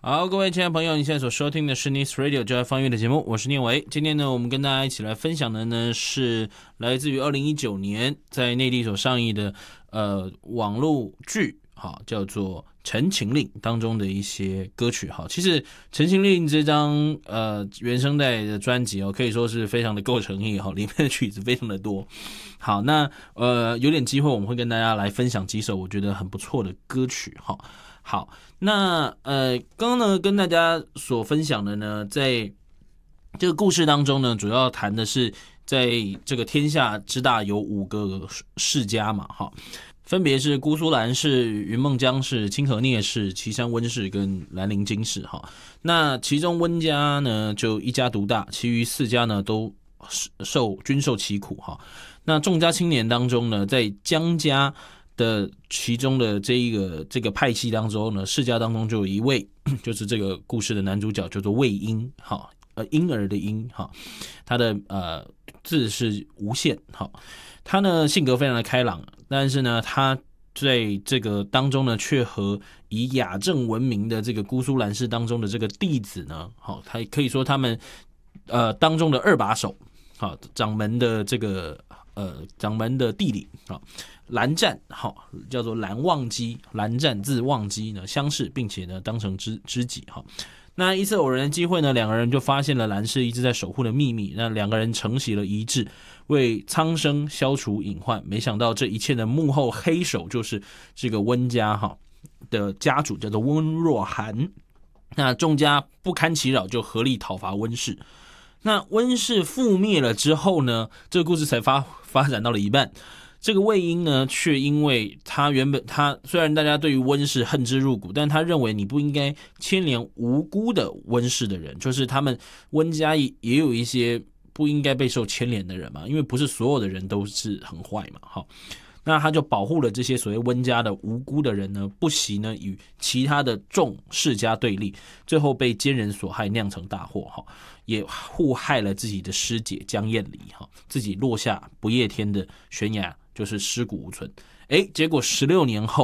好，各位亲爱的朋友，你现在所收听的是 Nice Radio 就爱放乐的节目，我是念维。今天呢，我们跟大家一起来分享的呢是来自于2019年在内地所上映的网络剧，好，叫做《陈情令》当中的一些歌曲。好，其实《陈情令》这张原声带的专辑可以说是非常的够诚意，里面的曲子非常的多。好，那有点机会我们会跟大家来分享几首我觉得很不错的歌曲。好，那刚刚呢跟大家所分享的呢，在这个故事当中呢，主要谈的是在这个天下之大有5个世家嘛，分别是姑苏蓝氏、云梦江氏、清河聂氏、岐山温氏跟兰陵金氏。那其中温家呢就一家独大，其余4家呢都均受其苦。那众家青年当中呢，在江家的其中的这个派系当中呢，世家当中就有一位，就是这个故事的男主角，叫做魏婴，婴儿的婴，他的字是无限。他呢性格非常的开朗，但是呢他在这个当中呢，却和以雅正闻名的这个姑苏蓝氏当中的这个弟子呢，他可以说他们当中的2把手，掌门的这个掌门的弟弟蓝湛，叫做蓝忘机，蓝湛字忘机呢相识，并且呢当成知己。那一次偶然的机会呢，两个人就发现了蓝氏一直在守护的秘密，那两个人承袭了遗志，为苍生消除隐患。没想到这一切的幕后黑手就是这个温家的家主，叫做温若寒。那众家不堪其扰，就合力讨伐温氏。那温氏覆灭了之后呢，这个故事才发展到了一半。这个魏婴呢，却因为他虽然大家对于温氏恨之入骨，但他认为你不应该牵连无辜的温氏的人，就是他们温家也有一些不应该被受牵连的人嘛，因为不是所有的人都是很坏嘛。那他就保护了这些所谓温家的无辜的人呢，不惜呢与其他的众世家对立，最后被奸人所害，酿成大祸，也互害了自己的师姐江燕离，自己落下不夜天的悬崖，就是尸骨无存。结果16年后